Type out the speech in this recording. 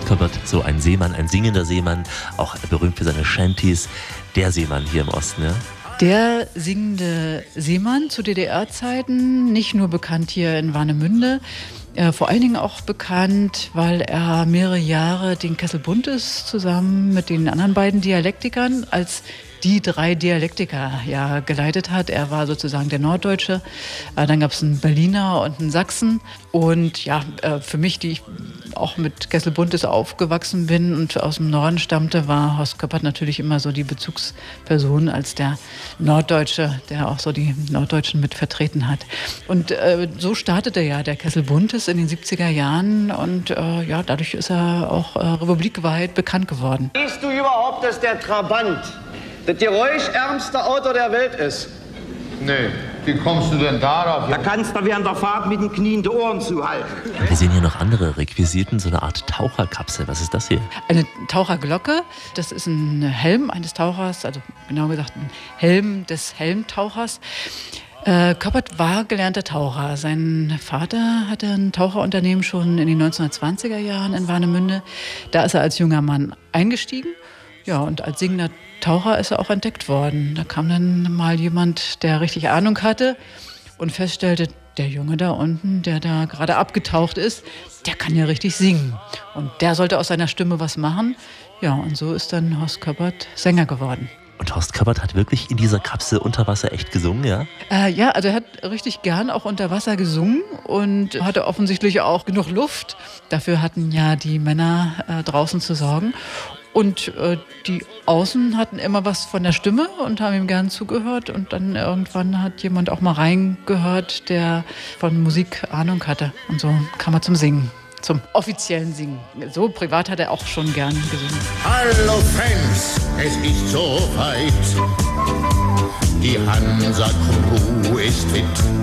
Köppert, so ein Seemann, ein singender Seemann, auch berühmt für seine Shanties, der Seemann hier im Osten, ja? Der singende Seemann zu DDR-Zeiten, nicht nur bekannt hier in Warnemünde, vor allen Dingen auch bekannt, weil er mehrere Jahre den Kessel Buntes zusammen mit den anderen beiden Dialektikern als die 3 Dialektiker geleitet hat. Er war sozusagen der Norddeutsche, dann gab es einen Berliner und einen Sachsen. Und für mich, die ich auch mit Kessel Buntes aufgewachsen bin und aus dem Norden stammte, war Horst Köppert natürlich immer so die Bezugsperson als der Norddeutsche, der auch so die Norddeutschen mit vertreten hat. Und so startete der Kessel Buntes in den 70er Jahren und dadurch ist er auch republikweit bekannt geworden. Weißt du überhaupt, dass der Trabant das geräuschärmste Auto der Welt ist? Nee, wie kommst du denn darauf? Da kannst du während der Fahrt mit den Knien die Ohren zuhalten. Wir sehen hier noch andere Requisiten, so eine Art Taucherkapsel. Was ist das hier? Eine Taucherglocke, das ist ein Helm eines Tauchers, also genau gesagt ein Helm des Helmtauchers. Köppert war gelernter Taucher. Sein Vater hatte ein Taucherunternehmen schon in den 1920er Jahren in Warnemünde. Da ist er als junger Mann eingestiegen. Ja, und als singender Taucher ist er auch entdeckt worden. Da kam dann mal jemand, der richtig Ahnung hatte und feststellte, der Junge da unten, der da gerade abgetaucht ist, der kann ja richtig singen. Und der sollte aus seiner Stimme was machen. Ja, und so ist dann Horst Köppert Sänger geworden. Und Horst Köppert hat wirklich in dieser Kapsel unter Wasser echt gesungen, ja? Also er hat richtig gern auch unter Wasser gesungen und hatte offensichtlich auch genug Luft. Dafür hatten ja die Männer draußen zu sorgen. Und die Außen hatten immer was von der Stimme und haben ihm gern zugehört. Und dann irgendwann hat jemand auch mal reingehört, der von Musik Ahnung hatte. Und so kam er zum Singen, zum offiziellen Singen. So privat hat er auch schon gern gesungen. Hallo Fans, es ist soweit. Die Hansa-Crew ist fit.